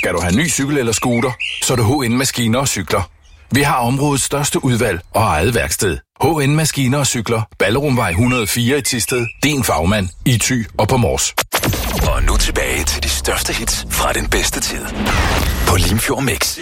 Skal du have ny cykel eller scooter, så er det HN Maskiner og Cykler. Vi har områdets største udvalg og eget værksted. HN Maskiner og Cykler. Ballerumvej 104 i Thisted. Din fagmand i Thy og på Mors. Og nu tilbage til de største hits fra den bedste tid på Limfjord Mix.